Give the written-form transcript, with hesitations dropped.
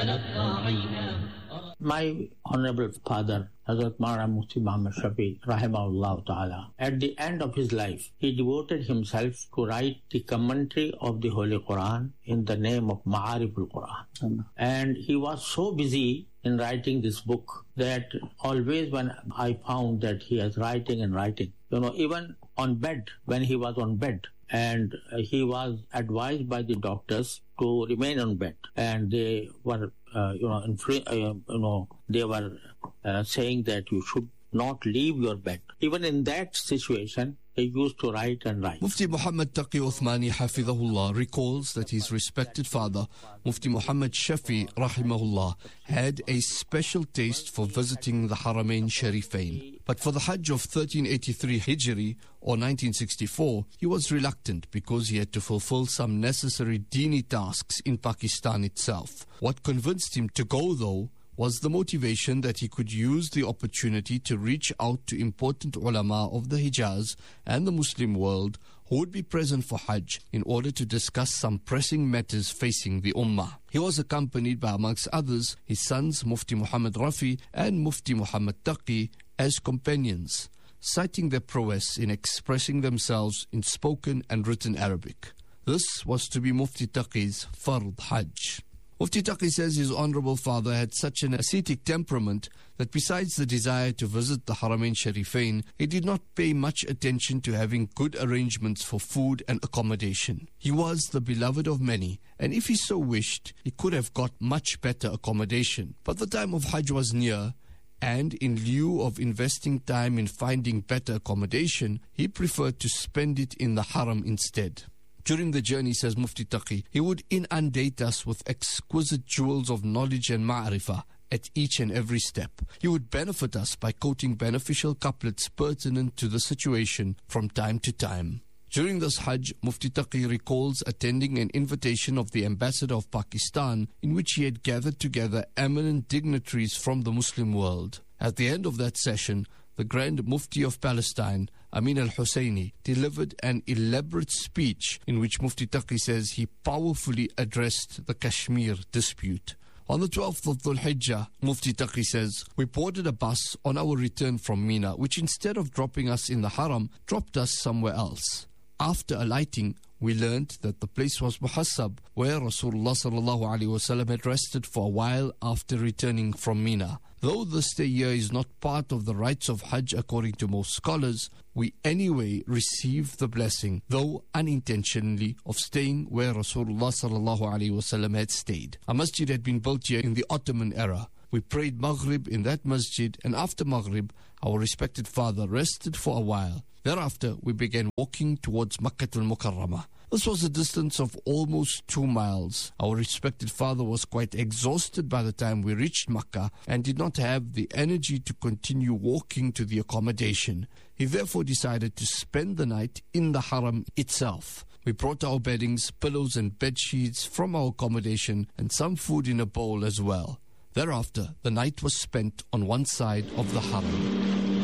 My honorable father, Hazrat Maulana Mufti Muhammad Shafi, rahimahullah ta'ala, at the end of his life, he devoted himself to write the commentary of the Holy Quran in the name of Ma'ariful Quran. And he was so busy in writing this book that always when I found that he was writing and writing, even on bed, when he was on bed, and he was advised by the doctors to remain on bed, and they were they were saying that you should not leave your bed. Even in that situation, he used to write and write. Mufti Muhammad Taqi Uthmani Hafidhahullah recalls that his respected father, Mufti Muhammad Shafi Rahimahullah, had a special taste for visiting the Haramain Sharifain. But for the Hajj of 1383 Hijri or 1964, he was reluctant because he had to fulfill some necessary dini tasks in Pakistan itself. What convinced him to go, though, was the motivation that he could use the opportunity to reach out to important ulama of the Hijaz and the Muslim world who would be present for Hajj in order to discuss some pressing matters facing the Ummah. He was accompanied by, amongst others, his sons Mufti Muhammad Rafi and Mufti Muhammad Taqi as companions, citing their prowess in expressing themselves in spoken and written Arabic. This was to be Mufti Taqi's Fard Hajj. Mufti Taqi says his honorable father had such an ascetic temperament that besides the desire to visit the Haramain Sharifain, he did not pay much attention to having good arrangements for food and accommodation. He was the beloved of many, and if he so wished, he could have got much better accommodation. But the time of Hajj was near, and in lieu of investing time in finding better accommodation, he preferred to spend it in the Haram instead. During the journey, says Mufti Taqi, he would inundate us with exquisite jewels of knowledge and ma'rifah at each and every step. He would benefit us by quoting beneficial couplets pertinent to the situation from time to time. During this Hajj, Mufti Taqi recalls attending an invitation of the ambassador of Pakistan in which he had gathered together eminent dignitaries from the Muslim world. At the end of that session, the Grand Mufti of Palestine, Amin al-Husseini, delivered an elaborate speech in which Mufti Taqi says he powerfully addressed the Kashmir dispute. On the 12th of Dhul Hijjah, Mufti Taqi says, we boarded a bus on our return from Mina, which instead of dropping us in the Haram, dropped us somewhere else. After alighting, we learned that the place was Muhassab, where Rasulullah ﷺ had rested for a while after returning from Mina. Though the stay here is not part of the rites of Hajj according to most scholars, we anyway receive the blessing, though unintentionally, of staying where Rasulullah ﷺ had stayed. A masjid had been built here in the Ottoman era. We prayed Maghrib in that masjid, and after Maghrib, our respected father rested for a while. Thereafter, we began walking towards Makkah al-Mukarramah. This was a distance of almost 2 miles. Our respected father was quite exhausted by the time we reached Makkah and did not have the energy to continue walking to the accommodation. He therefore decided to spend the night in the Haram itself. We brought our beddings, pillows and bed sheets from our accommodation and some food in a bowl as well. Thereafter, the night was spent on one side of the Haram.